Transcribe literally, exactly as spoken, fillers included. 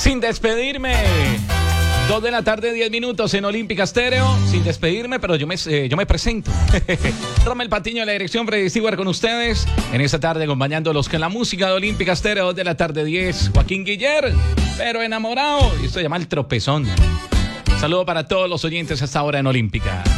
Sin despedirme. Dos de la tarde, diez minutos en Olímpica Estéreo. Sin despedirme, pero yo me, eh, yo me presento. Romel Patiño en la dirección, Freddy Stewart con ustedes. En esta tarde acompañándolos con la música de Olímpica Estéreo. Dos de la tarde, diez. Joaquín Guiller, pero enamorado. Y esto se llama El Tropezón. Saludo para todos los oyentes hasta ahora en Olímpica.